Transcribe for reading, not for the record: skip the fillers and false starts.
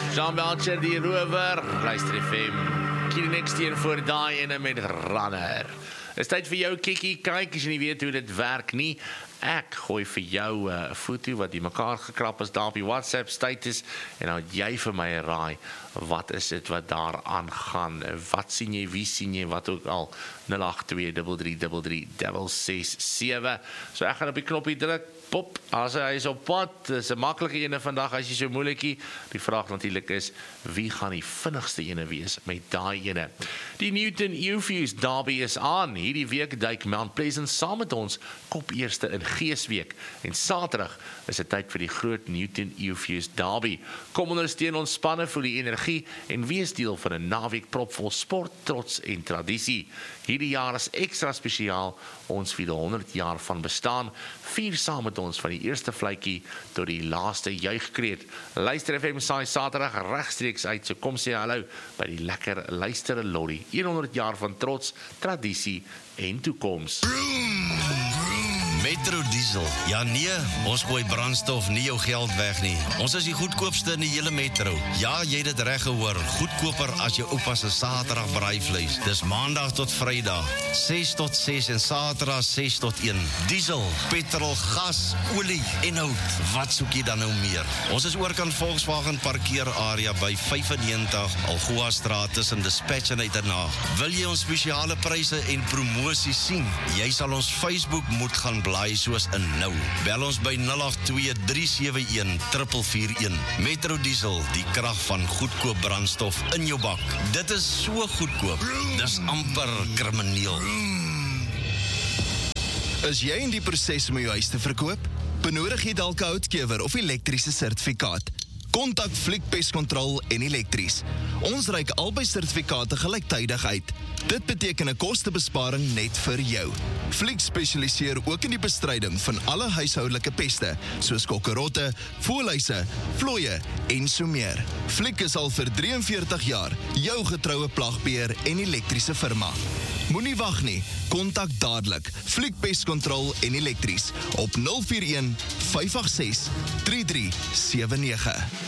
Jean Belcher, die rower, luister FM. Kinex teen voor daai ene met Runner. Is tyd vir jou kikkie, kyk as jy nie weet hoe dit werk nie. Ek gooi vir jou 'n foto wat die mekaar gekrap is daar op die WhatsApp status en dan jy vir my raai wat is dit wat daar aangaan. Wat sien jy, wie sien jy, wat ook al. 082333367. So ek gaan op die knoppie druk. Pop, as hy is op pad, dis 'n maklike ene vandag as jy so moeilikie. Die vraag natuurlik is, wie gaan die vinnigste ene wees met daai ene? Die Newton Eufuse Derby is aan. Hierdie week duik Mount Pleasant saam met ons kop eerste in Geesweek. En Saterdag is dit tyd vir die groot Newton Eufuse Derby. Kom ondersteun ons spanne vir die energie en wees deel van 'n naweek propvol sport, trots en tradisie. Hierdie jaar is ekstra spesiaal. Ons vier 100 jaar van bestaan. Vier saam met ons van die eerste vletjie tot die laaste juigkreet. Luister FM saai Saterdag regstreeks uit, so kom sê hallo by die lekker luister lorry. 100 jaar van trots, tradisie en toekoms. Metro Diesel. Ja nee, ons gooi brandstof nie jou geld weg nie. Ons is die goedkoopste in die hele metro. Ja, jy het dit reg gehoor. Goedkoper as jou oupa se Saterdag braaivleis. Dis Maandag tot Vrydag, 6 tot 6 en Saterdag 6 tot 1. Diesel, petrol, gas, olie en hout. Wat soek jy dan nou meer? Ons is oorkant Volkswagen parkeerarea by 95 Algoa Straat tussen Dispatch en Uiternaag. Wil jy ons spesiale pryse en promosies sien? Jy sal ons Facebook moet gaan blaai soos in nou. Bel ons by 082-371-441. Metro Diesel, die krag van goedkoop brandstof in jou bak. Dit is so goedkoop. Dis amper krimineel. Is jy in die proses om jou huis te verkoop? Benodig jy dalk 'n houtkewer of elektriese sertifikaat? Kontak Fliek Pestkontrol en Elektries. Ons reik albei sertifikate gelyktydig uit. Dit beteken 'n kostebesparing net vir jou. Fliek spesialiseer ook in die bestryding van alle huishoudelike peste, soos kokkerotte, voëlhuise, vlooie en so meer. Fliek is al vir 43 jaar jou getroue plagbeheer en elektriese firma. Moenie wag nie, kontak dadelik Fliek Pestkontrol en Elektries op 041 586 3379.